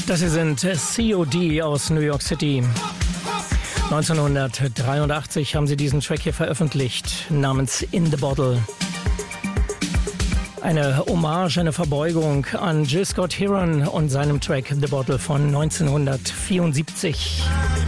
Das hier sind COD aus New York City. 1983 haben sie diesen Track hier veröffentlicht, namens In the Bottle. Eine Hommage, eine Verbeugung an Gil Scott-Heron und seinem Track The Bottle von 1974.